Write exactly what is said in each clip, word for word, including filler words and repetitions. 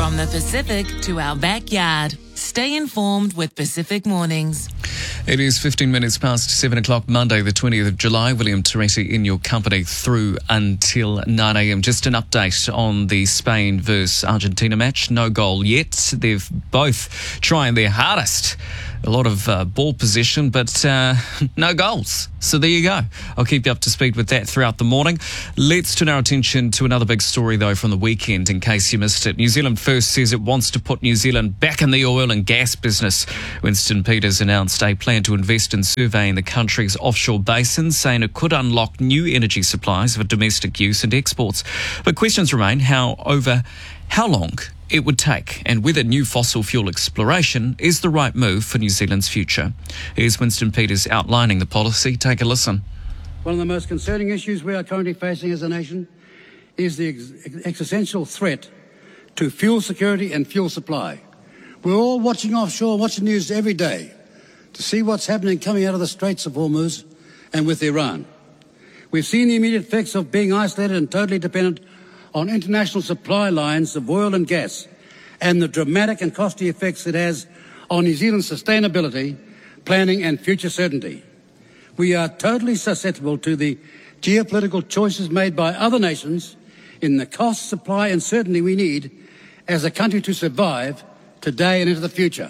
From the Pacific to our backyard. Stay informed with Pacific Mornings. It is fifteen minutes past seven o'clock, Monday, the twentieth of July. William Teresi in your company through until nine a.m. Just an update on the Spain versus Argentina match. No goal yet. They've both trying their hardest. A lot of uh, ball possession, but uh, no goals. So there you go. I'll keep you up to speed with that throughout the morning. Let's turn our attention to another big story, though, from the weekend, in case you missed it. New Zealand First says it wants to put New Zealand back in the oil and gas business. Winston Peters announced a plan to invest in surveying the country's offshore basins, saying it could unlock new energy supplies for domestic use and exports. But questions remain how over how long it would take and whether new fossil fuel exploration is the right move for New Zealand's future. Here's Winston Peters outlining the policy. Take a listen. One of the most concerning issues we are currently facing as a nation is the ex- existential threat to fuel security and fuel supply. We're all watching offshore, watching news every day to see what's happening coming out of the Straits of Hormuz and with Iran. We've seen the immediate effects of being isolated and totally dependent on international supply lines of oil and gas, and the dramatic and costly effects it has on New Zealand's sustainability, planning and future certainty. We are totally susceptible to the geopolitical choices made by other nations in the cost, supply and certainty we need as a country to survive today and into the future.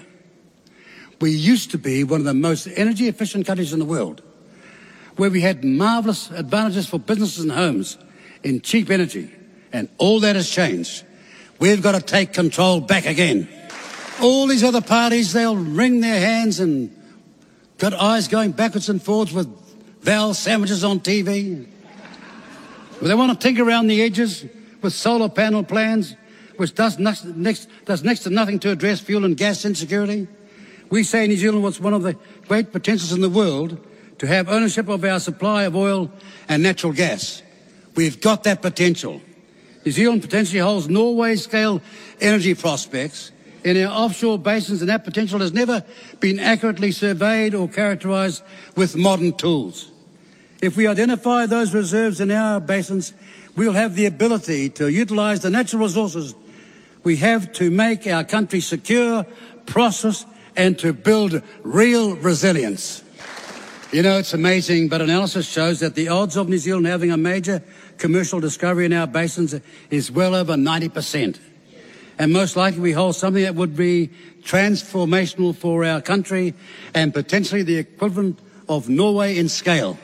We used to be one of the most energy efficient countries in the world, where we had marvellous advantages for businesses and homes in cheap energy. And all that has changed. We've got to take control back again. All these other parties, they'll wring their hands and got eyes going backwards and forwards with Val sandwiches on T V. They want to tinker around the edges with solar panel plans, which does next, next, does next to nothing to address fuel and gas insecurity. We say New Zealand was one of the great potentials in the world to have ownership of our supply of oil and natural gas. We've got that potential. New Zealand potentially holds Norway-scale energy prospects in our offshore basins, and that potential has never been accurately surveyed or characterised with modern tools. If we identify those reserves in our basins, we'll have the ability to utilise the natural resources we have to make our country secure, prosperous, and to build real resilience. You know, it's amazing, but analysis shows that the odds of New Zealand having a major commercial discovery in our basins is well over ninety percent. And most likely we hold something that would be transformational for our country and potentially the equivalent of Norway in scale.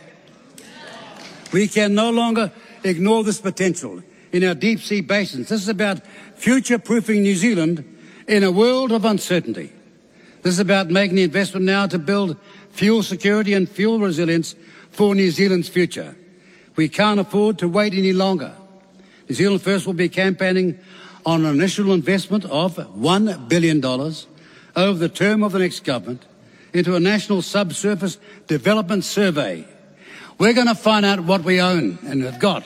We can no longer ignore this potential in our deep sea basins. This is about future-proofing New Zealand in a world of uncertainty. This is about making the investment now to build fuel security and fuel resilience for New Zealand's future. We can't afford to wait any longer. New Zealand First will be campaigning on an initial investment of one billion dollars over the term of the next government into a national subsurface development survey. We're going to find out what we own and have got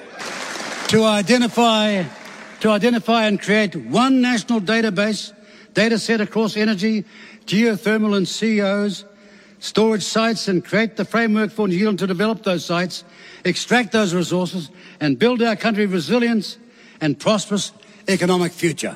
to identify, to identify and create one national database, data set across energy, geothermal and C Os, storage sites, and create the framework for New Zealand to develop those sites, extract those resources, and build our country resilience and prosperous economic future.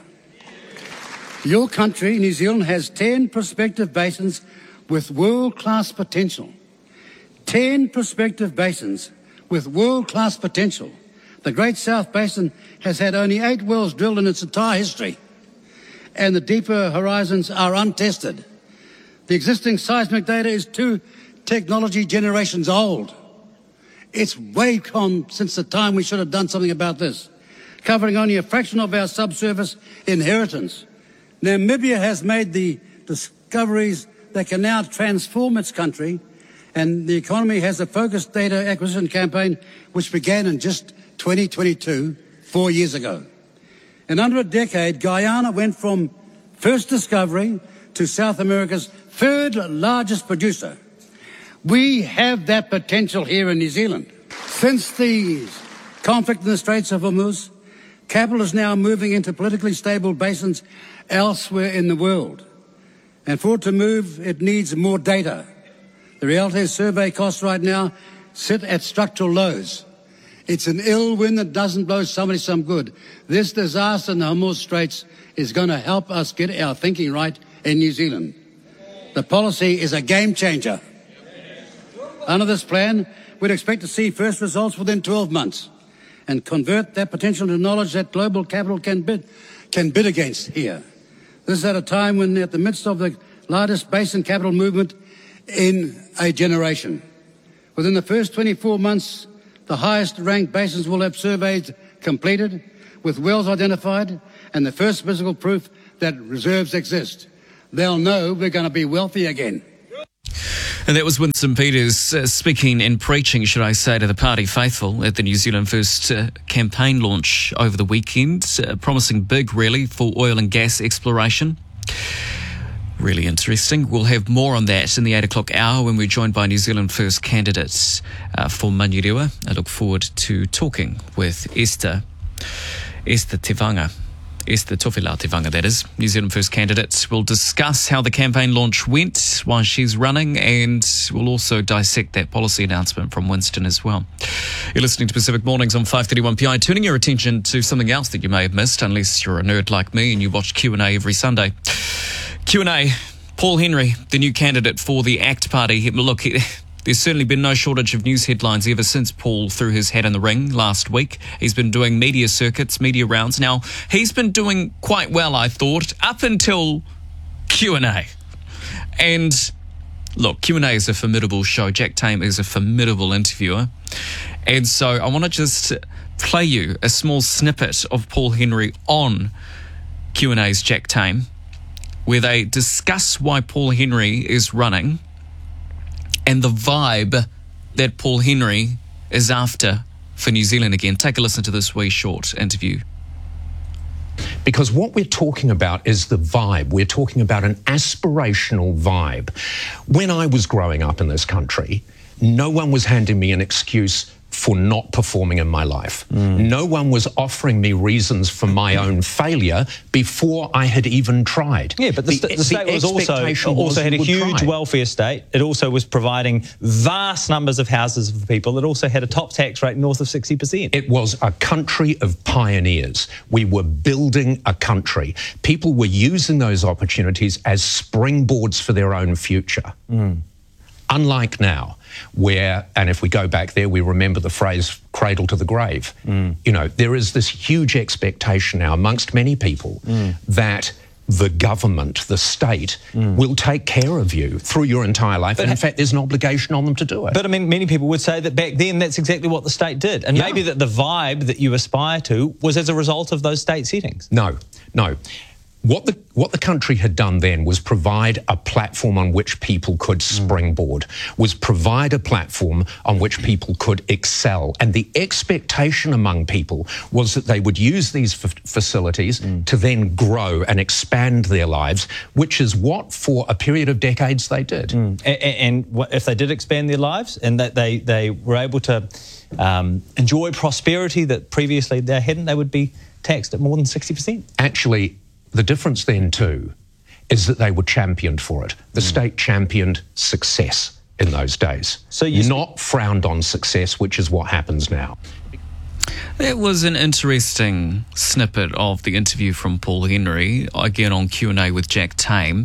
Your country, New Zealand, has ten prospective basins with world-class potential. Ten prospective basins with world-class potential. The Great South Basin has had only eight wells drilled in its entire history, and the deeper horizons are untested. The existing seismic data is two technology generations old. It's way gone since the time we should have done something about this, covering only a fraction of our subsurface inheritance. Namibia has made the discoveries that can now transform its country, and the economy has a focused data acquisition campaign which began in just twenty twenty-two, four years ago. In under a decade, Guyana went from first discovery to South America's third largest producer. We have that potential here in New Zealand. Since the conflict in the Straits of Hormuz, capital is now moving into politically stable basins elsewhere in the world. And for it to move, it needs more data. The reality is survey costs right now sit at structural lows. It's an ill wind that doesn't blow somebody some good. This disaster in the Hormuz Straits is going to help us get our thinking right in New Zealand. The policy is a game changer. Under this plan, we'd expect to see first results within twelve months and convert that potential to knowledge that global capital can bid, can bid against here. This is at a time when, at the midst of the largest basin capital movement in a generation. Within the first twenty-four months, the highest ranked basins will have surveys completed, with wells identified, and the first physical proof that reserves exist. They'll know we're going to be wealthy again. And that was Winston Peters uh, speaking and preaching, should I say, to the party faithful at the New Zealand First uh, campaign launch over the weekend, uh, promising big, really, for oil and gas exploration. Really interesting. We'll have more on that in the eight o'clock hour when we're joined by New Zealand First candidates uh, for Manurewa. I look forward to talking with Esther, Esther Tivanga. Esther Tofilau Tivanga, that is, New Zealand First candidate. We'll discuss how the campaign launch went while she's running, and we'll also dissect that policy announcement from Winston as well. You're listening to Pacific Mornings on five thirty-one P I, turning your attention to something else that you may have missed, unless you're a nerd like me and you watch Q and A every Sunday. Q and A, Paul Henry, the new candidate for the ACT Party. Look, there's certainly been no shortage of news headlines ever since Paul threw his hat in the ring last week. He's been doing media circuits, media rounds. Now, he's been doing quite well, I thought, up until Q and A. And look, Q and A is a formidable show. Jack Tame is a formidable interviewer. And so I want to just play you a small snippet of Paul Henry on Q and A's Jack Tame, where they discuss why Paul Henry is running and the vibe that Paul Henry is after for New Zealand again. Take a listen to this wee short interview. Because what we're talking about is the vibe. We're talking about an aspirational vibe. When I was growing up in this country, no one was handing me an excuse for not performing in my life. Mm. No one was offering me reasons for my own failure before I had even tried. Yeah, but the, the, the state the was also, also had a huge try. welfare state. It also was providing vast numbers of houses for people. It also had a top tax rate north of sixty percent. It was a country of pioneers. We were building a country. People were using those opportunities as springboards for their own future. Mm. Unlike now, where, and if we go back there, we remember the phrase cradle to the grave. Mm. You know, there is this huge expectation now amongst many people mm. that the government, the state, mm. will take care of you through your entire life. But and in fact, there's an obligation on them to do it. But I mean, many people would say that back then that's exactly what the state did. And yeah. maybe that the vibe that you aspire to was as a result of those state settings. No, no. What the what the country had done then was provide a platform on which people could springboard, mm. was provide a platform on which people could excel. And the expectation among people was that they would use these f- facilities mm. to then grow and expand their lives, which is what for a period of decades they did. Mm. And, and if they did expand their lives and that they, they were able to um, enjoy prosperity that previously they hadn't, they would be taxed at more than sixty percent. Actually, the difference then, too, is that they were championed for it. The mm. state championed success in those days, so you not frowned on success, which is what happens now. That was an interesting snippet of the interview from Paul Henry, again on Q and A with Jack Tame.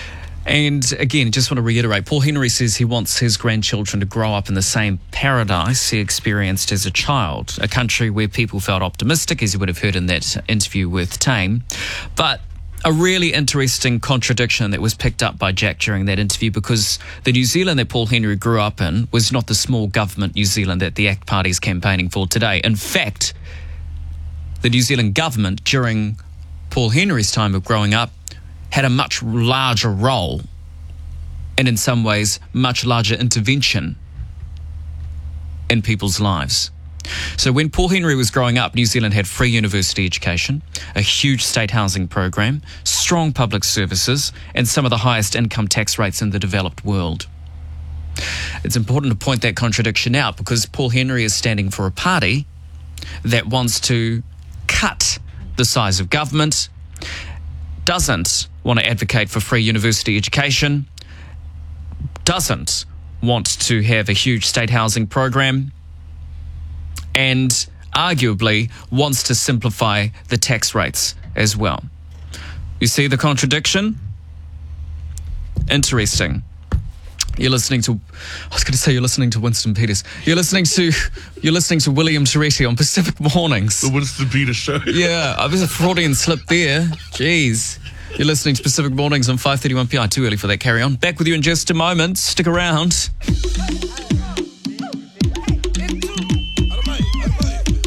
And again, just want to reiterate, Paul Henry says he wants his grandchildren to grow up in the same paradise he experienced as a child, a country where people felt optimistic, as you would have heard in that interview with Tame. But a really interesting contradiction that was picked up by Jack during that interview, because the New Zealand that Paul Henry grew up in was not the small government New Zealand that the ACT Party is campaigning for today. In fact, the New Zealand government during Paul Henry's time of growing up had a much larger role and in some ways much larger intervention in people's lives. So when Paul Henry was growing up, New Zealand had free university education, a huge state housing program, strong public services, and some of the highest income tax rates in the developed world. It's important to point that contradiction out because Paul Henry is standing for a party that wants to cut the size of government, doesn't want to advocate for free university education, doesn't want to have a huge state housing program, and arguably wants to simplify the tax rates as well. You see the contradiction? Interesting. You're listening to, I was going to say you're listening to Winston Peters. You're listening to, you're listening to William Turetti on Pacific Mornings. The Winston Peters Show. Yeah, I was a Freudian slip there. Jeez. You're listening to Pacific Mornings on five thirty-one P R. Too early for that, carry on. Back with you in just a moment. Stick around.